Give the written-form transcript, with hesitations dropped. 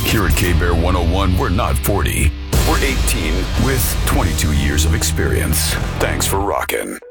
Here at K-Bear 101, we're not 40. We're 18 with 22 years of experience. Thanks for rocking.